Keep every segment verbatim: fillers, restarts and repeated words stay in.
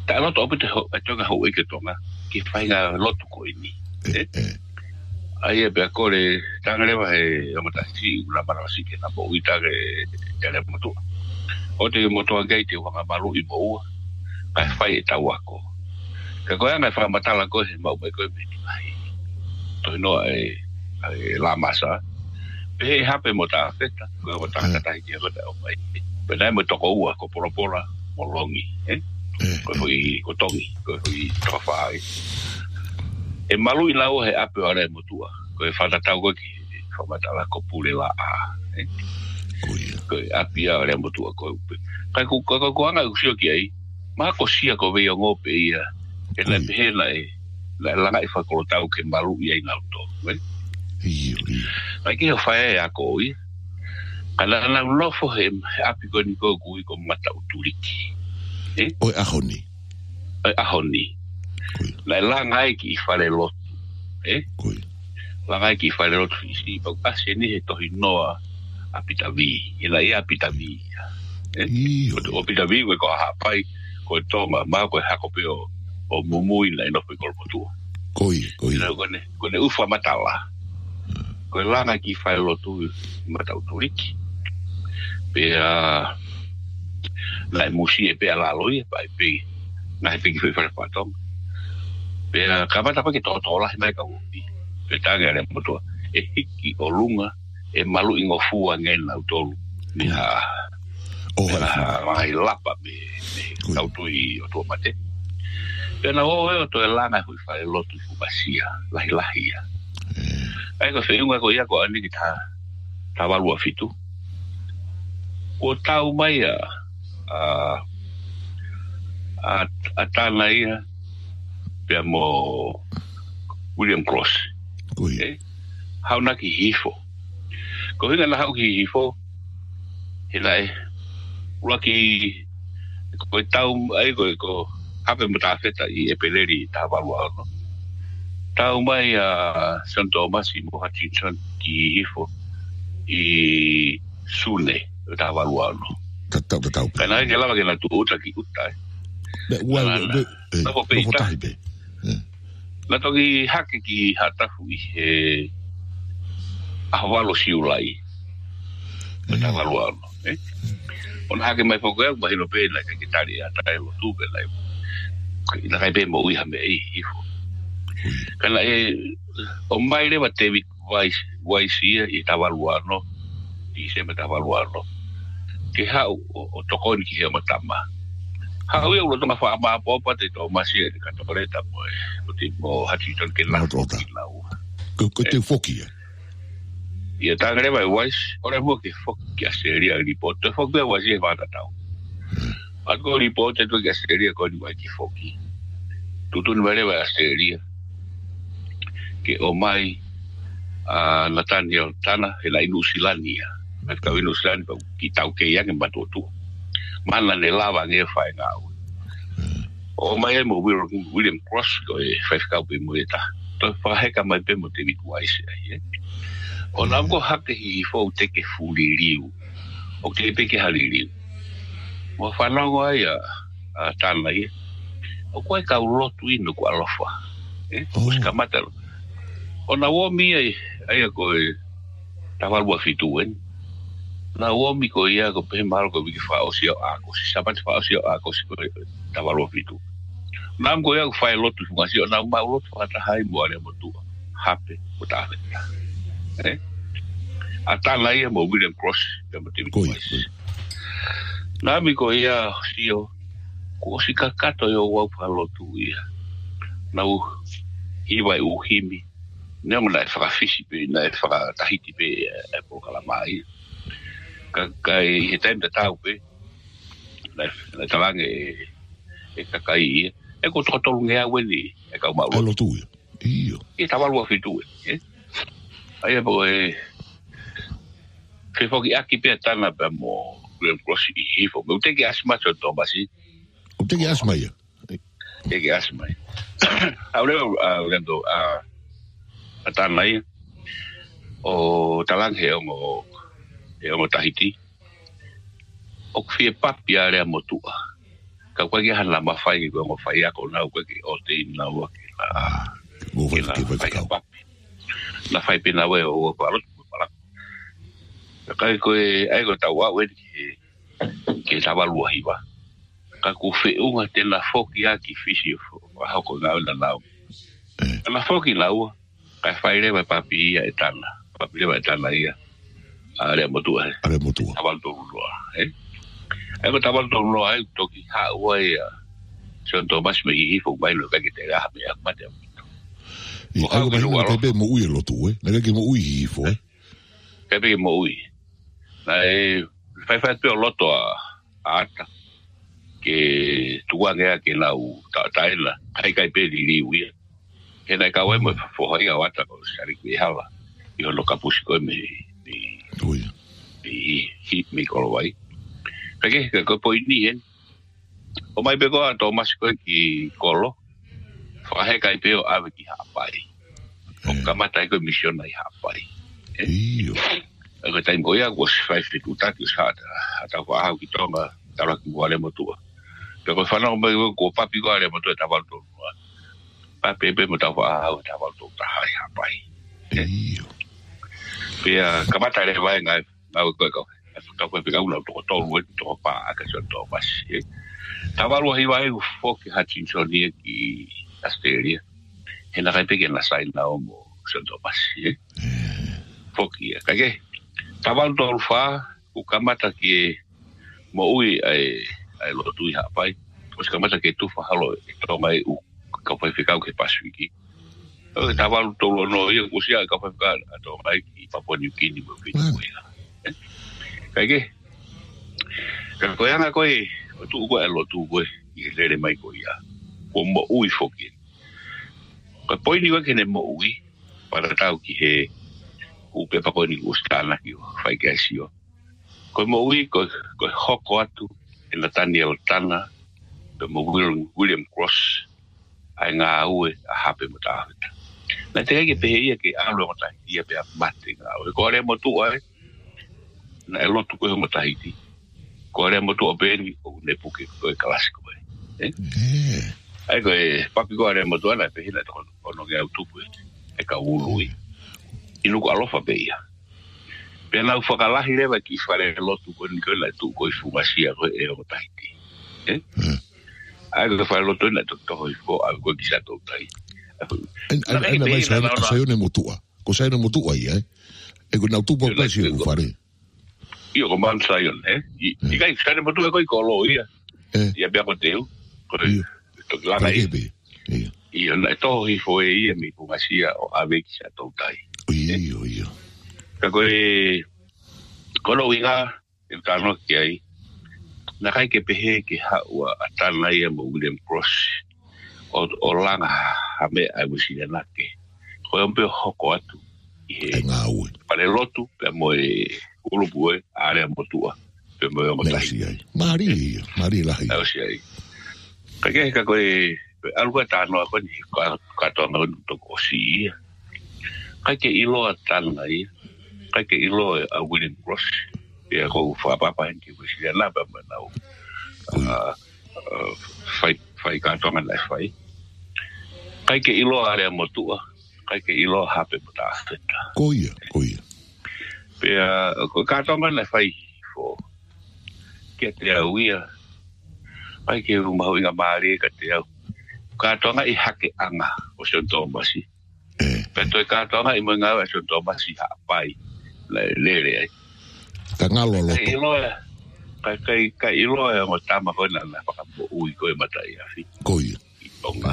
Ta lo to pe te ho to ga ho e ke tonga ki fai ga lo tu ko ini eh ai e pe ko le tangale va e o mata si una mara si ke na bo ita ke ya le motu o te motu ga te wa malu i bo ka fai ta wa ko ke ko nga fa mata la ko se mo be ko be ai to no ai ai la masa e hape mota feta ko mota ta ki ko ta o mai pe dai mo to ko wa ko poro pora mo longi eh ko foi ko tongi ko foi trofai e malu i lau he ape o re motua ko e fata tau ko ki fa mata la ko pule la a eh ko ape o re motua ko kai ko ko ko anga usio ki ai ma ko sia ko ve ngo pe ia e na pe na e la la ngai fa ko tau ke malu i ai na to eh io ai ke fa e a ko i ala na lo fo he ape ko ni ko ku ko mata utuliki eh o ahoni ahoni la la ngai ki fale lot eh koi la ngai ki fale lot si pa kasi ni to hinoa apita vi ila ia apita vi eh o apita vi ko ha pai ko toma ma ko ha ko peo o mumu ila no pe ko tu koi koi ila ko ne ko ne ufa matala ko la ngai ki fale lot tu mata uturiki pe a la musi e pe la loia pa pe na pe ki fa fa tom pe kama ta pa ki to to la mai ka upi pe ta ga le moto e hiki o lunga e malu ingo fu ngen na to ni ha o ha mai lapa me me auto i o to mate pe na o e to la na fu fa lo tu fu basia la la ia ai ko fe un ko ia ko ani ki ta ta va lu afitu o tau mai a a a tana ia pe mo William Cross koi how na ki hifo ko hinga na how ki hifo hilai ula ki ko tau ai ko ko hape mata feta i epeleri ta valua no tau mai a Santo Massimo Hutchinson ki hifo i sune ta valua no tau tau kana ke lava ke na tu uta ki uta be well be no fotai be na toki hake ki hatafu i e ahwalo siulai na valua no eh on hake mai foko e ba hino pe na ke tari ata e lo tu be lai ina kai be mo i ha me i ifo kana e o mai le ba te vi vai vai sia i ta valua no i se me ta valua no ke ha o tokoni ki he matama ha o lo toma fa ma po pa te to masi e ka to preta mo o tipo Hutchinson ke la ko ko te foki e ta ngre vai wais ora mo ke foki a seria report to foki wa je va ta tau algo report to ke seria ko ni vai ki foki tu tu vale va seria ke o mai a Nathaniel Tana e la inusilania mas ka vino slan pa ki tau ke yang en batu tu mana ne lava nge fai nga o mai mo William Cross ko e fai ka pe mo eta to fa he ka mai pe mo te vitu ai se ai o na go hake hi fo te ke fuli liu o te pe ke hali liu mo fa na go ai a tana i o ko ka ulo tu ino ko alofa eh o ska mata o na wo mi ai ai ko e tava lua fituen na o mi ko ia ko pe mal ko bi fa o si a ko si sabat fa o si a ko si tava lua fitu na ko ia fa lo tu ma si na ma lo fa ta hai mo ale mo tu hape o ta eh ata la ia mo William Cross pe mo te ko na mi ko ia si o ko si ka kato yo wa fa lo tu ia na u i vai u himi ne mo la fa fisi pe na fa tahiti pe e po kala mai ka kai he tem de tau pe la la talang e e ka kai e ko to to nge awe ni e ka ma lo tu io e tava lo fitu e ai e po e fe fo ki aki pe tana pe mo le prosi i fo me te ki asma to to basi o te ki asma ia e ki asma ahora hablando a tana ia o talang he o e o Tahiti o fie papi are motua ka kwa ki han la mafai ko ngo fai ako na ko ki o te na wa ki la Mo fa ki fa ka. Na fai pina we o ko alo pala. Ka ko ai ko ta wa we ki ki ta wa lu hi ba. Ka ku fe unga te na foki ya ki fisi wa ha ko na na na. Na foki la wa ka fai le ba papi ya etana. Papi le ba etana ia. Ale mo tu. Ale mo tu. Abal to lu eh. Ai ko tabal to lo ai to ki ha wa ya Santo Tomas me hi fo mai lo ka ki te ga me ak mate I ai ko mai ka be mo ui lo tu eh na ka mo ui hi fo eh ka be mo ui na e fai fai pe lo to a ata ke tua nga ke la u ta ta la ai kai pe li li ui ke na ka wa mo fo ha ya wa ta ko sari ki hala yo lo ka pusi ko me ni ui i hi mi ko wai Kage ko po ini en. O mai be ko to mas ko ki kolo. Fa he kai pe o ave ki hapai. O kamata ko mission ai hapai. Iyo. Ko tai mo ya was five feet uta ki sa ata ko ha ki tonga tara ki wale mo tu. Pe ko fa no be ko papi ko ale mo tu ta val tu. Papi be mo ta fa ha ta val tu ta hai hapai. Iyo. Pe kamata le vai ngai ngai ko ko ta ko pe ka uno to to wo to pa ka so to mas e ta va lo hi va e fo ki ha chin so ni ki asteria e na pe que na sai na o so to mas e fo ki ka ke ta va to fa u kamata ki mo ui ai ai lo tu ha pai os kamata ke tu fa halo to mai u ka pa fica ke pasiki o ta va to lo no e ku sia ka pa ka to mai ki pa po ni ki ni mo ki Kage. Ka ko yana ko e tu ko elo tu ko i le mai ko ia. Ko mo ui foki. Ka poi ni wa ke ne mo ui para tau ki he u pe pa ko ni gustana ki fai ke sio. Ko mo ui ko ko hoko atu en la Daniel Tana de mo William, William Cross ai nga ue a hape mo ta. Na te ke pe ia ke alo mo ta ia pe mate nga. Ko re mo tu ai na e lotu koe mo tahiti. Ko rea mo tu o beni o ne puke koe kalasiko e. Eh? Ai koe papi ko rea mo tu ana e pehina te kono ke au tupu e. E ka ului. Inu ko alofa beia. Pena u whakalahi rewa ki whare lotu koe ni koe lai tu koe fumasia koe e o tahiti. Eh? Ai koe whare lotu ina tuk toho i fo au koe ki sa tau tahi. Ana mai sa yone mo tua. Ko sa yone mo tua i eh? E koe nau tupu o plesi e ku whare. Io con mansa io eh i i kai stare mo tu ko ko lo ia e abbiamo teu ko to la mai io na to i fo e mi ko masia o avec sa to tai io io ka ko e ko lo inga el carno que hay na kai ke pehe ke ha wa atana ia mo William Cross o o langa ha me ai musi na ke ko un pe hoko atu e nga u para lotu pe mo e Ulu bue are mo tua pe mo mo tai Mari Mari la hi ausi ai ka ke ka ko e algo ta no ko ni ka ka to no to ko si ka ke ilo tan ai ka ke ilo a William Cross e ko fa pa pa en ki si na ba na o ah fai fai ka to na fai ka ke ilo are mo tua ka ke ilo hape mo ta ko ia ko ia pe ko ka tonga na fai fo ke te auia ai ke u mau inga mari ka te au ka tonga i hake anga o Santo Tomas pe to ka tonga i manga o Santo Tomas ha pai le le le ka ngalo lo ka ka ka i lo e mo tama ko na na pa mo ui ko e matai afi ko i tonga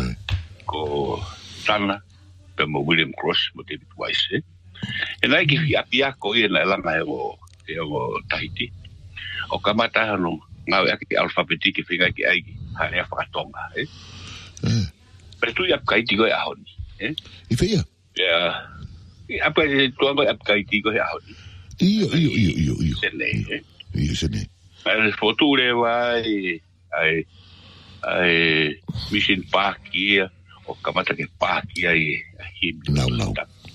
ko tana pe mo William Cross mo te twice e nai ki apia ko i na langa e o e o Tahiti o kamata no ngau aki alfabetiki figa ki ai ha e fa tonga eh pero tu ya kai ti go a honi eh i fia ya e apa tu ngo ap kai ti go a honi io io io io io sene eh io sene al futuro vai ai ai mission park ia o kamata ke park ia i him no no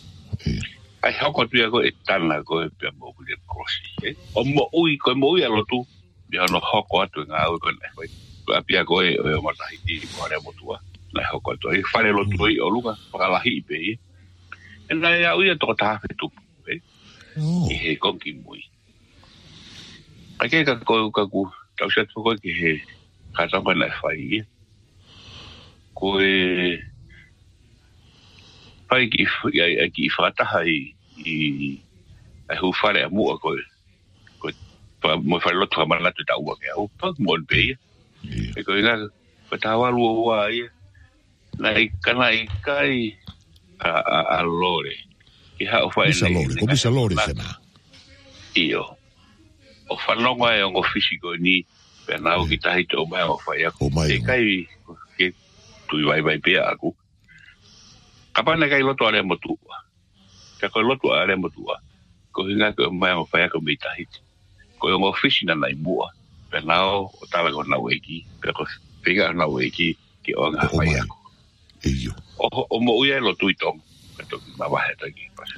ai hoko tu ko etana ko pe mo William Cross eh o mo ui ko mo ia lo tu ya no hoko atu nga o ko na apia ko e o mata hiti ko are motua la ho ko to e fare lo tu o luga para la hipe e na ya uia to ta fe tu e e ko ki mui ake ka ko ka ku ta se to ko ki he ka ta ko na fai ko e fai ki ya ki fata hai i ai hu fare mo ko ko pa mo fare lo tu ma la tu ta u ke o pa mo be e ko ina pa ta wa lu wa ia lai kana i kai a a a lore ki ha o fai lore ko bisa lore sana io o fa longa e o fisico ni per na o ki ta hito ba o fai ko e kai ke tu vai vai pe aku kapana kai lo to ale mo tu ka ko lo to ale mo tu ko hinga ko mai o fai ko mi ta hito ko o fisi na nai bua per na o tava ko na weki per ko figa na weki ki o nga fai ako iyo o o mo uia lo tu tom to ma va heta ki pas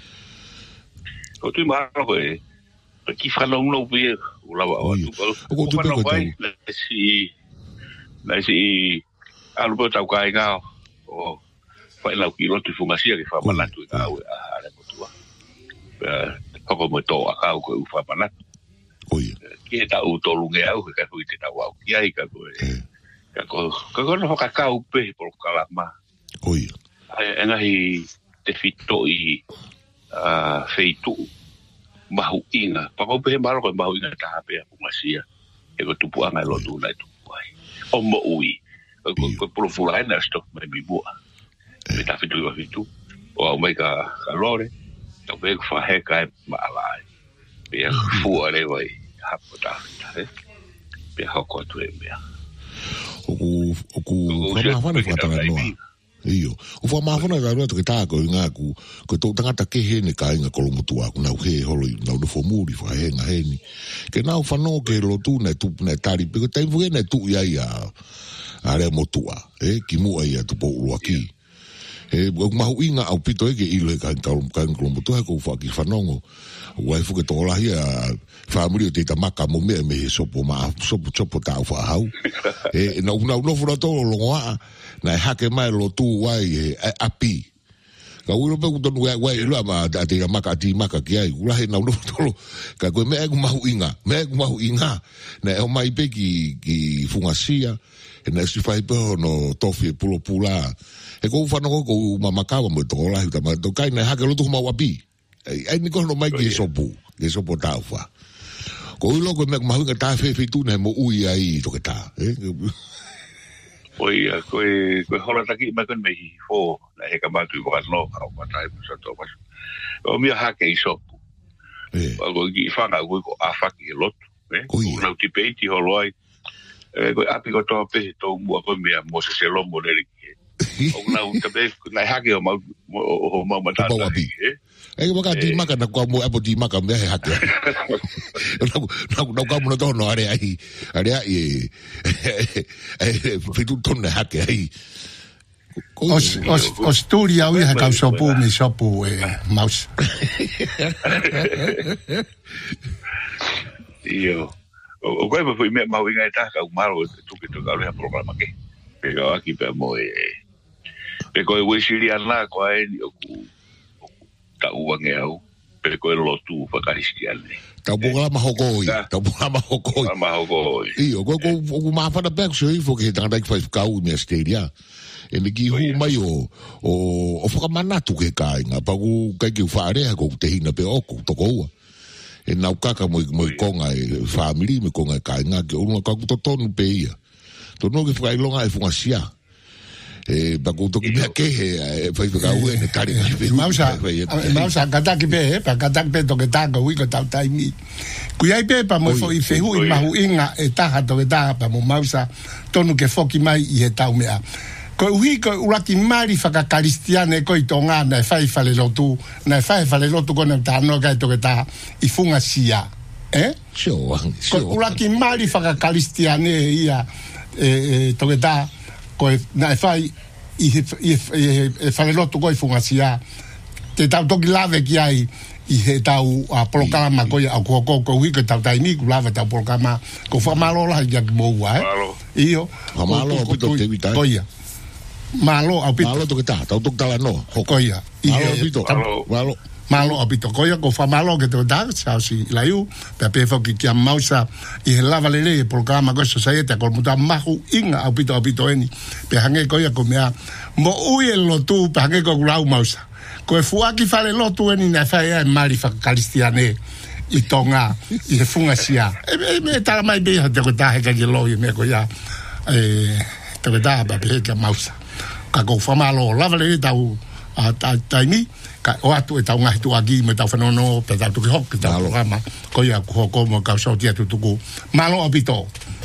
o tu ma ko e ki fa no no vi o la o tu o tu ko vai si la si algo ta ka nga o fa la ki lo tu fumasia ki fa ma tu ka o a le mo tu eh ko mo to a ka ko fa pa na oi ki ta u to lu nga o ka ku te ta wa ki ai ka ko ka ko ko no ka ka u pe por ka ma oi ai nga hi te fito i a feito mahu inga pa ko pe malo ko mahu inga ta pe ko masia e ko tupu anga lo tu na tu ai o mo ui ko ko pro fula na sto me bi bua e ta fito i fito o mai ka ka lore to be ko fa he ka ma lai pe fu ale vai ha pota pe ha ko tu e me o o ku ma fa na fa ta no iyo o fa ma fona ga to ke ta ko nga ku ko to tanga ta ke he ne ka nga ko mo tu aku na he holo na no fo muri fa he nga he ni ke na fa no ke lo tu na tu na tari pe ko tai fu na tu ya ya are mo tu a e ki mu ai tu po lo aki e o ma hu inga au pito e ke i le ka ka ka ko mo tu ko fa ki fa no wa fu ke to la ia family te ta maka mo me me so po ma so po so po ta fa hau e no no no fu to lo wa na hake mai lo tu wai e api ka ulo pe kuton wai wai lo ma ta te maka ti maka ki ai ula he na lo tolo ka ko me ku mahu inga me ku mahu inga na o mai pe ki ki fungasia e na si fai pe no tofi pulo pula e ko fa no ko mama ka mo to la ta ma to kai na hake lo tu ma wapi ai ni ko no mai ki so pu ki so po ta fa ko ulo ko me ku mahu ta fe fe tu na mo ui ai to ke ta e oi ko ko hola taki ma kon me fo la he ka ma tu ko no ka ma tai so to ba o mi ha ke so eh o gi fa ga ko a fa ki lot eh no ti pe ti holoi eh ko api ko to pe to mo ko me mo se lo mo le ki o na u te pe na ha ke o ma o ma ma ta eh e ko ka di maka na ko mo apo di maka me ha ke no no ka mo no no are ai are ai e fitu ton ha ke ai os os os studia ui ha ka so pu me so pu e mouse io o ko e foi me ma winga ta ka malo tu que tu ka le programa ke pero aquí pe mo e pe ko e wisili ana ko ai ku ta uange au pe ko lo tu fa cristiane ta bola ma hokoi ta bola ma hokoi ma hokoi io go go ma fa da back so ifo ke ta da fa ka u me stadia e me ki hu mai o o o fa mana tu ke ka nga pa ku ka ki fa re ko te hina pe o ko to ko e na ka ka mo mo ko nga family me ko nga ka nga ke o ka ku to tonu pe ia to no ke fa longa e fungasia e ba ko to ki me ke e fa ka u e kari mausa mausa kata ki be pa kata pe to ke ta ko wi ko ta tai mi ku ai pe pa mo fo i fe hu i ma hu inga e ta ha to ke ta pa mo mausa tonu ke foki mai i e ta mea ko wi ko uraki mari fa ka cristiane ko i tonga na fa i fa le lotu na fa i fa le lotu ko na ta no ka to ke ta i funga sia eh sure ko uraki mari fa ka cristiane ia e to ke ta ko na fai i i e fa le lotu ko i fungasia te tau toki lave ki ai i he tau a polokama ko ia ko ko ko wi ko tau tai mi ku lave tau polokama ko fa malo la ya mo wa io fa malo ko to te vita ko ia malo a pito malo to ke ta tau tok tala no ko ia malo pito malo malo a pito ko ia ko fa malo ke to da sa si la yu pe pe fo ki kia mausa i he lava lele polokama ko sa ia te ko muta mahu inga a pito a pito eni pe hange ko ia ko mea mo ui lo tu pe hange ko lau mausa ko e fuaki fale lotu eni na fai e mari fa kalistiane i tonga i he funga sia e me tala mai be te ko ta he ka lo i me ko ya e te ko ta ba be ka mausa ka ko fa malo lava le tau a tai ni ka o atu e tau ngai tu agi me tau fanono pe tau tu hok ka programa ko ya ko ko mo ka so tia tu tu malo obito.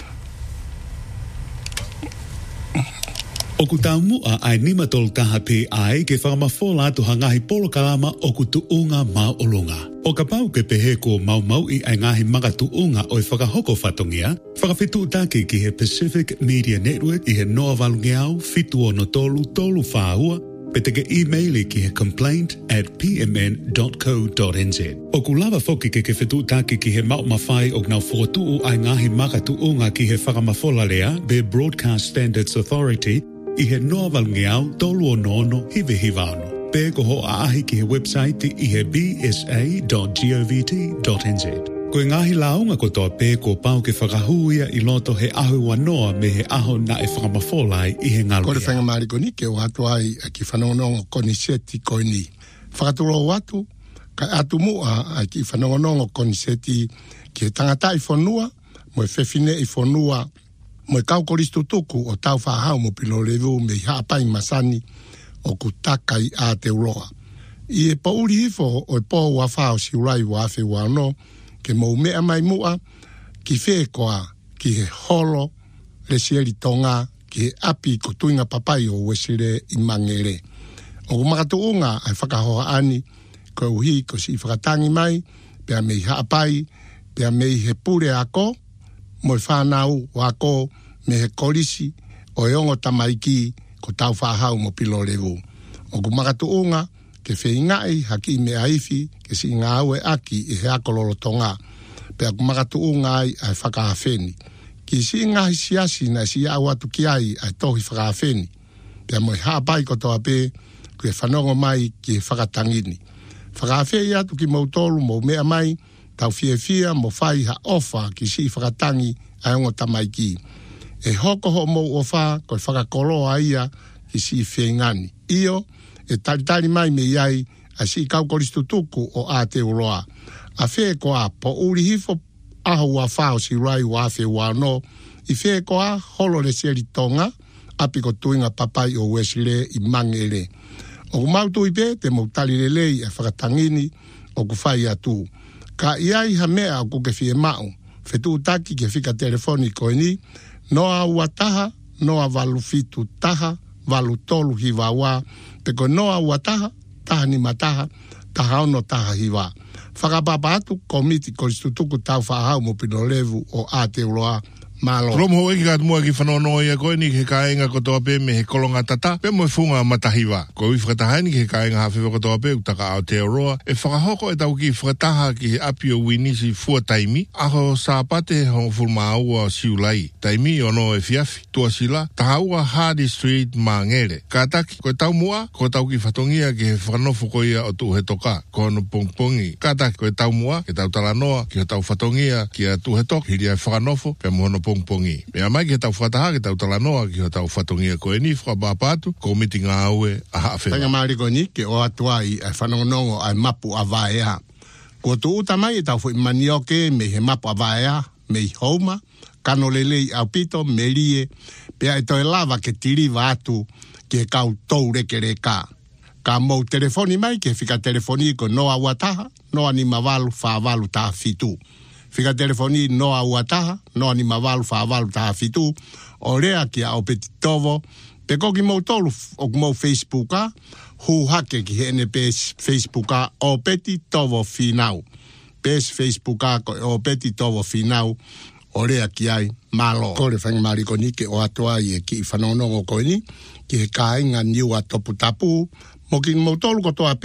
O ku tau mua ai nima tol taha pe ai ke whakamafola tu hangahi polo kalama o ku tuunga mau olunga. O ka pau ke pehe ko mau mau i ai ngahi manga tuunga o i whakahoko whatongia, whakawhitu take ki he Pacific Media Network i he noa walungeau fitu o no tolu tolu whaahua, pe teke e-maili ki he complaint at p m n dot co dot n z. O ku lava foki ke ke whitu take ki he mau mawhai o ngau whotu ai ngahi manga tuunga ki he whakamafola lea, be Broadcast Standards Authority, i he noa walungeau tolu o nono hive hivano. Pe ko ho a ahi ki he website i he b s a dot govt dot n z. Ko i ngahi launga ko toa pe ko pau ke whakahuia i loto he ahu wanoa me he aho na e whakamawholai i he ngaluia. Ko re whenga maari ko ni ke o atu ai a ki whanongongo koni seti ko ni. Whakaturo o atu, ka atu mua a ki whanongongo koni seti ki he tangata i whanua, mo e whewhine i whanua, mo e kaukoristu tuku o tau whahau mo pilo levu me i haapai masani o ku takai a te uloa. I e pauri hifo o e pō wa whao si urai wa awhi wa no, ke mou mea mai mua, ki whekoa ki he holo le sieri tonga, ki he api ko tuinga papai o wesire i mangere. O ku makatu unga ai whakahoa ani, ko uhi ko si whakatangi mai, pia me i haapai, pia me i he pure ako, mo i whanau wako me he kolisi o e ongo tamaiki ko tau whahau mo pilo revu. O ku makatu unga, ke whaingai haki me aifi, ke si ngā aue aki i he akololo tonga. Pea ku makatu unga ai ai whakahawheni. Ki si ngahi siasi na si au atu ki ai ai tohi whakahawheni. Pea mo i haapai ko toa pe, ku e whanongo mai ki he whakatangini. Whakahawheni atu ki mautolu mo mea mai, tau fia fia mo whai ha ofa ki si whakatangi ai ongo tamaiki. E hoko ho mo ofa ko whakakoloa ia ki si whengani. Io, e taritari mai me iai a si kaukoristu tuku o Aotearoa. A whee koa po uri hifo aho wa whao si rai wa awhi wano, i whee koa holo le seri tonga, api ko tuinga papai o wesile i mangere. O ku mautu i pe, te mautali le lei e whakatangini o ku whai atu. Ka iai ha mea o ku ke whie mau, whetu taki ke whika telefoni ko ni, noa ua taha, noa walu fitu taha, walu tolu hiwa wa, te ko noa ua taha, taha ni mataha, taha ono taha hiwa. Whakapapa atu, komiti koristutuku tau whahau mo pino levu o Aotearoa malo. Romo ho eki ka mua ki whanono ia koe ni ke kāinga ko toa pe me he kolonga tata, pe mo e funga matahiwa. Ko i whakataha ni ke kāinga hawhiwa ko toa pe utaka Aotearoa, e whakahoko e tau ki whakataha ki he api o winisi fua taimi, aho sāpate hong fulma aua siulai. Taimi ono e fiafi, tua sila, taha ua Hardy Street Mangere. Ka taki, ko e tau mua, ko tau ki whatongia ki he whanofo ko ia o tu he toka, ko no pongpongi. Ka taki, ko e tau mua, ke tau talanoa, ki he tau whatongia, ki a tu he tok, hiri ai whanofo, pe mohono pongpongi. Mea mai ke tau whataha, ke tau talanoa, ki ho tau whatongia ko e ni, whakapapatu, ko miti ngā aue, aha awhewa. Tanga maari ko ni, ke o atua i ai whanongonongo ai mapu a vaea. Ko tu uta mai, e tau fo i manioke, me he mapu a vaea, me i houma, kano lelei au pito, me lie, pea e toi lava ke tiriva atu, ke kau tou reke reka. Ka mou telefoni mai, ke whika telefoni ko noa uataha, noa ni mawalu, whawalu taha fitu. Whika telefoni noa uataha, noa ni mawalu, whawalu taha fitu, o rea ki a opeti tovo, pe koki mou tolu o mou Facebooka, hu hake ki hene pes Facebooka, opeti tovo finau. Pes Facebooka ko opeti tovo finau, o rea ki ai malo. Kore whanga mariko ni ke o atoa i e ki whanonongo koe ni, ki he kāinga niu a topu tapu, mo ki mou tolu ko toa pe,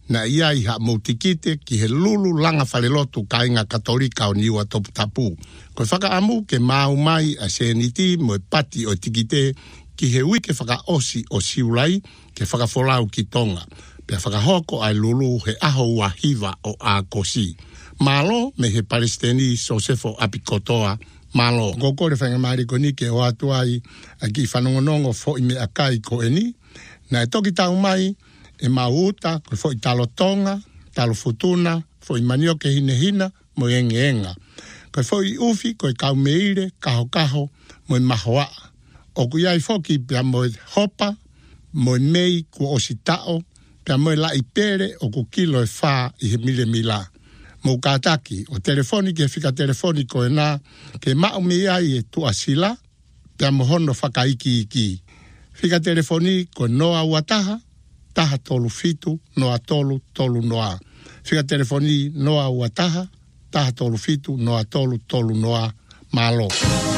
na ia i ha moutikite ki he lulu langa whalelotu ka inga katolika o niua topu tapu. Koe whaka amu ke mau mai a seniti mo e pati o tikite ki he wike whaka osi o siulai ke whaka folau ki tonga. Pea whaka hoko ai lulu he aho ua hiva o a kosi. Malo me he Palestini Sosefo Apikotoa malo. Koko le whanga maari ko ni ke o atu ai a ki whanongonongo fo i me akai ko eni. Na e toki tau mai e mauta, koe fo i talo tonga, talo futuna, fo i manio ke hine hina, mo enge enga. Koe fo i ufi, koe kau meire, kaho kaho, mo i mahoa. O ku iai foki pia mo i hopa, mo i mei ku ositao, pia mo i la i pere o ku kilo e wha i he mile mila. Mo kātaki, o telefoni ke fika telefoni koe nā, ke mao me iai e tu asila, pia mo hono whakaiki iki. Fika telefoni koe noa uataha, taha tolu fitu, noa tolu, tolu noa. Fika telefoni noa uataha, taha tolu fitu, noa tolu, tolu noa, malo.